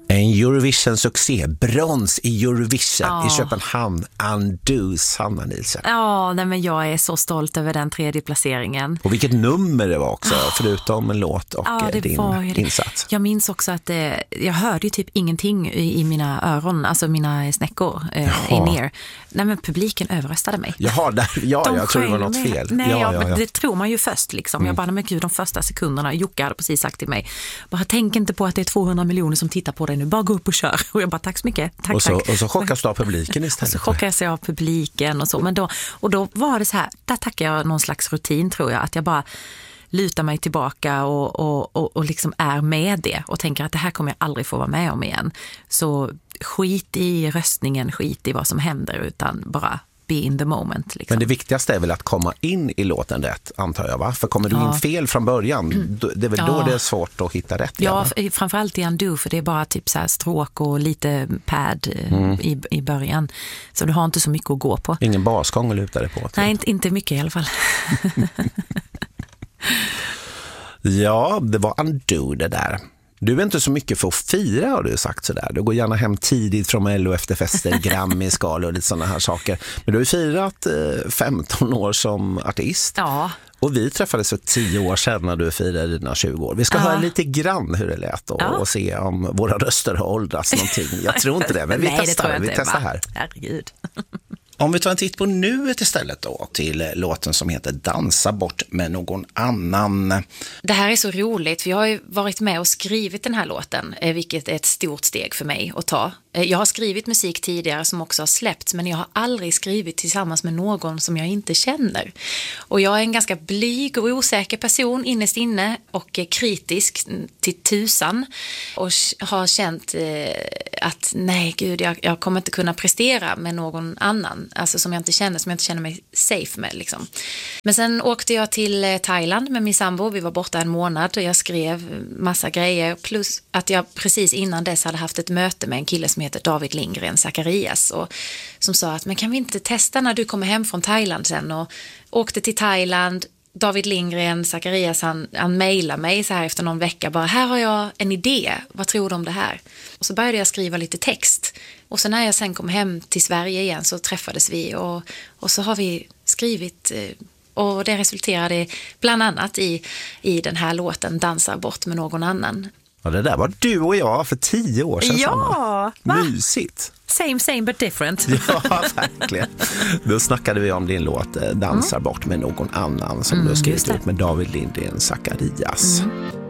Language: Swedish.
En Eurovision-succé, brons i Eurovision i Köpenhamn, Undo, Sanna Nielsen. Ja, nej, men jag är så stolt över den 3:e placeringen. Och vilket nummer det var också, förutom en låt och din insats. Jag minns också att jag hörde ju typ ingenting i mina öron, alltså mina snäckor in-ear. Nej, men publiken överröstade mig. Jaha, jag tror det var något fel. Men det tror man ju först liksom. Jag bara, men gud, de första sekunderna, Jocke hade precis sagt till mig, bara tänk inte på att det är 200 miljoner som tittar på dig nu, bara gå upp och kör. Och jag bara, tack så mycket. Tack. Och så chockas du av publiken istället. Och så chockas jag av publiken och så. Men då var det så här, där tackar jag någon slags rutin, tror jag, att jag bara lutar mig tillbaka och liksom är med det och tänker att det här kommer jag aldrig få vara med om igen. Så skit i röstningen, skit i vad som händer, utan bara be in the moment. Liksom. Men det viktigaste är väl att komma in i låten rätt, antar jag, va? För kommer du in fel från början, det är väl då det är svårt att hitta rätt. Ja, framförallt i Undo, för det är bara typ så här stråk och lite pad i början. Så du har inte så mycket att gå på. Ingen basgång att luta dig på. Typ. Nej, inte mycket i alla fall. Ja, det var Undo det där. Du är inte så mycket för att fira, har du sagt sådär. Du går gärna hem tidigt från LO efter fester, Grammy-skal och lite sådana här saker. Men du har ju firat 15 år som artist. Ja. Och vi träffades för 10 år sedan när du firade dina 20 år. Vi ska höra lite grann hur det lät och se om våra röster har åldrats någonting. Jag tror inte det, men vi testar. Vi testar här. Herregud. Om vi tar en titt på nuet istället då, till låten som heter Dansa bort med någon annan. Det här är så roligt, för jag har ju varit med och skrivit den här låten, vilket är ett stort steg för mig att ta. Jag har skrivit musik tidigare som också har släppts, men jag har aldrig skrivit tillsammans med någon som jag inte känner. Och jag är en ganska blyg och osäker person innerst inne och kritisk till tusan. Och har känt att nej gud, jag kommer inte kunna prestera med någon annan. Alltså som jag inte känner mig safe med liksom. Men sen åkte jag till Thailand med min sambo. Vi var borta en månad och jag skrev massa grejer. Plus att jag precis innan dess hade haft ett möte med en kille som heter David Lindgren Zacharias. Och som sa att men kan vi inte testa när du kommer hem från Thailand sen? Och åkte till Thailand. David Lindgren Zacharias han mejlade mig så här efter någon vecka. Bara, här har jag en idé. Vad tror du om det här? Och så började jag skriva lite text. Och så när jag sen kom hem till Sverige igen så träffades vi. Och så har vi skrivit. Och det resulterade bland annat i den här låten Dansa bort med någon annan. Ja, det där var du och jag för 10 år sedan. Ja, mysigt. Same but different. Ja, verkligen. Då snackade vi om din låt Dansar bort med någon annan som du har skrivit ut med David Lindgren Zacharias.